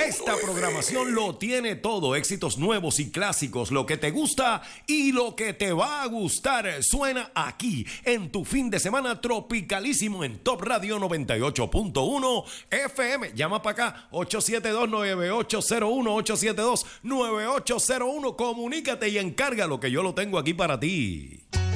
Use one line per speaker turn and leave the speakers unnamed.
Esta programación lo tiene todo, éxitos nuevos y clásicos, lo que te gusta y lo que te va a gustar. Suena aquí en tu fin de semana tropicalísimo en Top Radio 98.1 FM. Llama para acá, 872-9801, 872-9801. Comunícate y encárgalo que yo lo tengo aquí para ti.